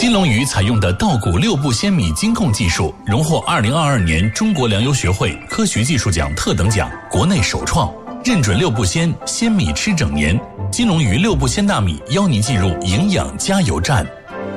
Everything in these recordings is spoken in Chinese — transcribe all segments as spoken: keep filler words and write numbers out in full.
金龙鱼采用的稻谷六步鲜米精控技术，荣获二零二二年中国粮油学会科学技术奖特等奖，国内首创，认准六步鲜，鲜米吃整年。金龙鱼六步鲜大米邀您进入营养加油站。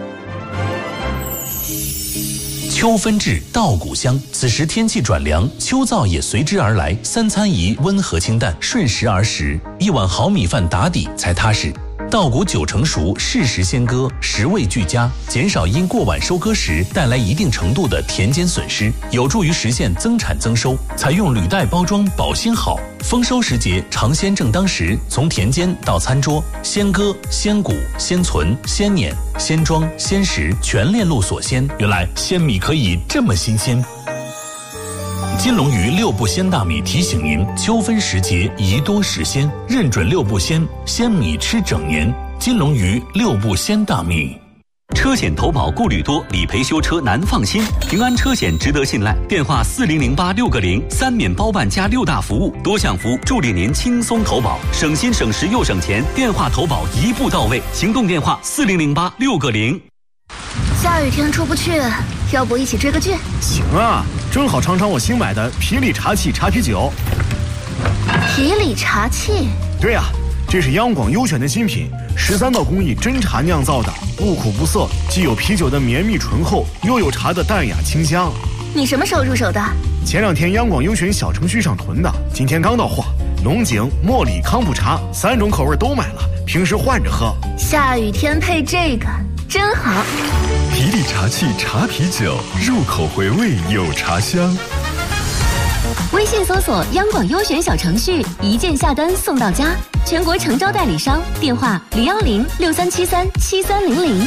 秋分至，稻谷香。此时天气转凉，秋燥也随之而来。三餐宜温和清淡，顺时而食，一碗好米饭打底才踏实。稻谷九成熟，适时先割，食味俱佳，减少因过晚收割时带来一定程度的田间损失，有助于实现增产增收。采用履带包装，保鲜好。丰收时节，尝鲜正当时，从田间到餐桌，鲜割、鲜谷、鲜存、鲜碾、鲜装、鲜食，全链路所鲜。原来鲜米可以这么新鲜。金龙鱼六步鲜大米提醒您：秋分时节宜多食鲜，认准六步鲜，鲜米吃整年。金龙鱼六步鲜大米。 车险投保顾虑多，理赔修车难放心。平安车险值得信赖，电话四零零八六个零，三免包办加六大服务，多项服务助力您轻松投保，省心省时又省钱。电话投保一步到位，行动电话四零零八六个零。 下雨天出不去，要不一起追个剧？ 行啊，正好尝尝我新买的皮里茶器茶啤酒。 皮里茶器？ 对呀、啊，这是央广优选的新品，十三道工艺真茶酿造的，不苦不涩，既有啤酒的绵密醇厚，又有茶的淡雅清香。 你什么时候入手的？ 前两天央广优选小程序上囤的，今天刚到货。龙井、茉莉、康普茶三种口味都买了，平时换着喝。 下雨天配这个真好。 皮里茶器茶啤酒，入口回味有茶香。 微信搜索央广优选小程序，一键下单送到家。全国诚招代理商，电话零幺零六三七三七三零零。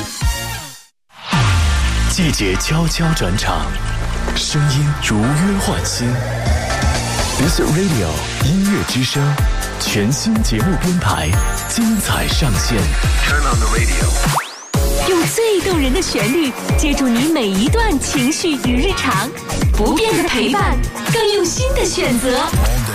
季节悄悄转场，声音如约唤醒。This Radio 音乐之声，全新节目编排，精彩上线。Turn on the radio。 用最动人的旋律接住你每一段情绪与日常，不变的陪伴，更用心的选择。